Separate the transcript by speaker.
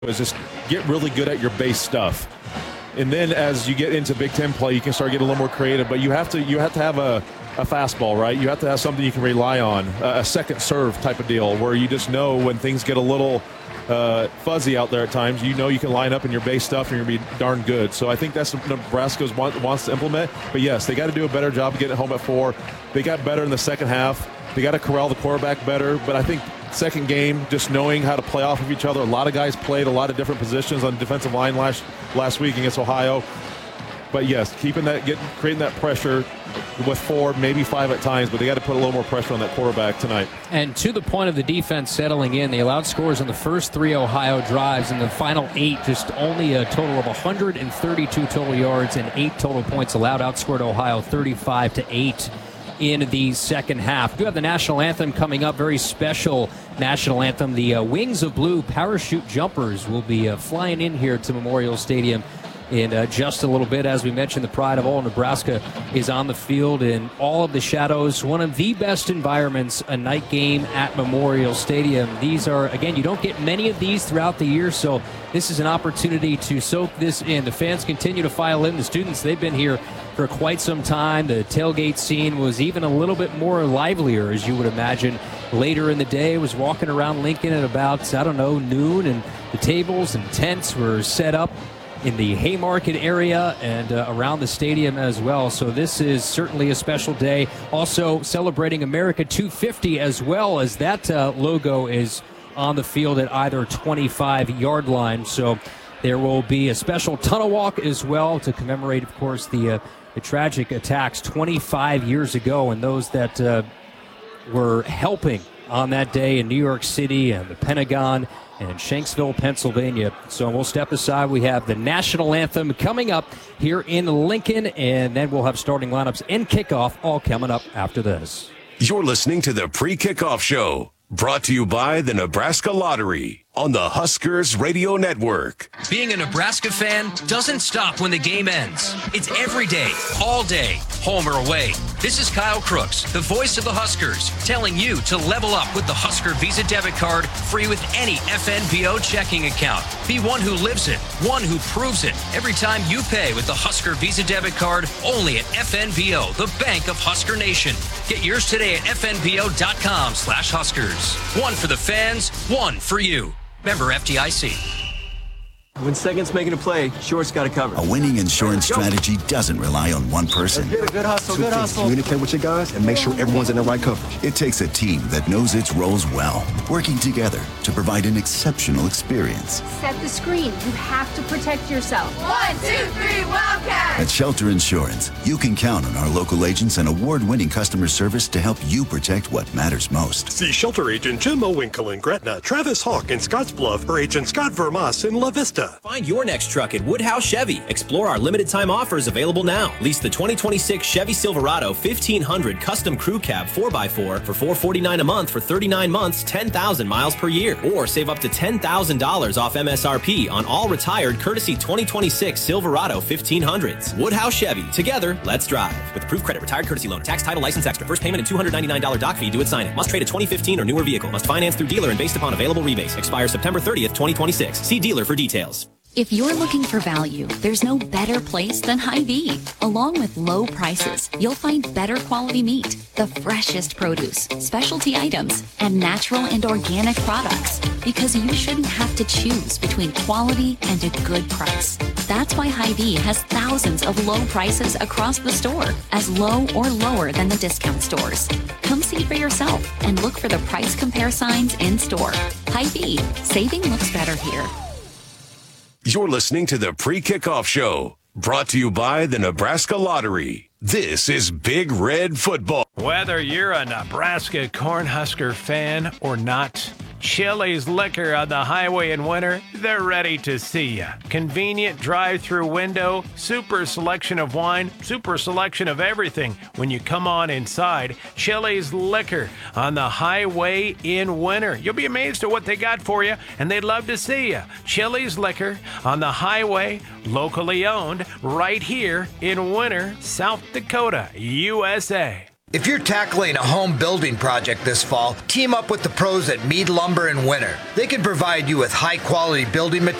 Speaker 1: is just get really good at your base stuff. And then as you get into Big Ten play, you can start getting a little more creative. But you have to have a fastball, right? You have to have something you can rely on, a second serve type of deal where you just know when things get a little fuzzy out there at times, you know you can line up in your base stuff and you're going to be darn good. So I think that's what Nebraska wants to implement. But, yes, they got to do a better job of getting it home at 4. They got better in the second half. They got to corral the quarterback better. But I think second game, just knowing how to play off of each other. A lot of guys played a lot of different positions on the defensive line last week against Ohio. But, yes, creating that pressure with 4, maybe 5 at times, but they got to put a little more pressure on that quarterback tonight.
Speaker 2: And to the point of the defense settling in, they allowed scores on the first 3 Ohio drives, and the final 8, just only a total of 132 total yards and 8 total points allowed, outscored Ohio 35-8 in the second half. We do have the national anthem coming up, very special national anthem. The Wings of Blue parachute jumpers will be flying in here to Memorial Stadium in just a little bit. As we mentioned, the pride of all Nebraska is on the field in all of the shadows. One of the best environments, a night game at Memorial Stadium. These are, again, you don't get many of these throughout the year, so this is an opportunity to soak this in. The fans continue to file in. The students, they've been here for quite some time. The tailgate scene was even a little bit more livelier, as you would imagine. Later in the day, was walking around Lincoln at about, noon, and the tables and tents were set up in the Haymarket area and around the stadium as well. So this is certainly a special day. Also celebrating America 250 as well, as that logo is on the field at either 25-yard line. So there will be a special tunnel walk as well to commemorate, of course, the tragic attacks 25 years ago, and those that were helping on that day in New York City and the Pentagon and Shanksville, Pennsylvania. So we'll step aside. We have the national anthem coming up here in Lincoln, and then we'll have starting lineups and kickoff all coming up after this.
Speaker 3: You're listening to the Pre-Kickoff Show, brought to you by the Nebraska Lottery on the Huskers Radio Network.
Speaker 4: Being a Nebraska fan doesn't stop when the game ends. It's every day, all day, home or away. This is Kyle Crooks, the voice of the Huskers, telling you to level up with the Husker Visa debit card, free with any FNBO checking account. Be one who lives it, one who proves it. Every time you pay with the Husker Visa debit card, only at FNBO, the bank of Husker Nation. Get yours today at fnbo.com/Huskers. One for the fans, one for you. Member FDIC.
Speaker 5: When second's making a play, short's got to cover.
Speaker 6: A winning insurance strategy doesn't rely on one person.
Speaker 5: Good hustle, good hustle.
Speaker 7: Communicate with your guys and make sure everyone's in the right coverage.
Speaker 6: It takes a team that knows its roles well, working together to provide an exceptional experience.
Speaker 8: Set the screen. You have to protect yourself. 1, 2, 3, Wildcat!
Speaker 6: At Shelter Insurance, you can count on our local agents and award-winning customer service to help you protect what matters most.
Speaker 9: See Shelter Agent Jim Owinkle in Gretna, Travis Hawk in Scottsbluff, or Agent Scott Vermas in La Vista.
Speaker 10: Find your next truck at Woodhouse Chevy. Explore our limited time offers available now. Lease the 2026 Chevy Silverado 1500 Custom Crew Cab 4x4 for $449 a month for 39 months, 10,000 miles per year. Or save up to $10,000 off MSRP on all retired courtesy 2026 Silverado 1500s. Woodhouse Chevy. Together, let's drive. With approved credit, retired courtesy loan, tax, title, license extra. First payment and $299 doc fee due at sign-in. Must trade a 2015 or newer vehicle. Must finance through dealer and based upon available rebates. Expires September 30th, 2026. See dealer for details.
Speaker 11: If you're looking for value, there's no better place than Hy-Vee. Along with low prices, you'll find better quality meat, the freshest produce, specialty items, and natural and organic products. Because you shouldn't have to choose between quality and a good price. That's why Hy-Vee has thousands of low prices across the store, as low or lower than the discount stores. Come see for yourself and look for the price compare signs in store. Hy-Vee, saving looks better here.
Speaker 3: You're listening to the Pre-Kickoff Show, brought to you by the Nebraska Lottery. This is Big Red Football.
Speaker 12: Whether you're a Nebraska Cornhusker fan or not, Chili's Liquor on the highway in winter, they're ready to see you. Convenient drive-through window, super selection of wine, super selection of everything. When you come on inside, Chili's Liquor on the highway in winter. You'll be amazed at what they got for you, and they'd love to see you. Chili's Liquor on the highway, locally owned, right here in Winter, South Dakota, USA.
Speaker 13: If you're tackling a home building project this fall, team up with the pros at Mead Lumber and Winter. They can provide you with high-quality building materials